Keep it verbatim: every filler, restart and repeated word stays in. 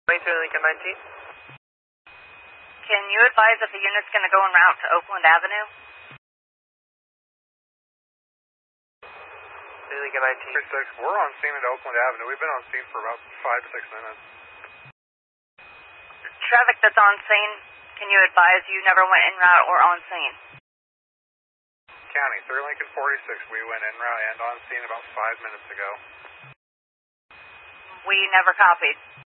twenty-two Lincoln nineteen. Can you advise if the unit's going to go en route to Oakland Avenue? Lincoln nineteen. six, we're on scene at Oakland Avenue. We've been on scene for about five to six minutes. Traffic that's on scene, can you advise you never went en route or on scene? County, three Lincoln forty-six, we went en route and on scene about five minutes ago. We never copied.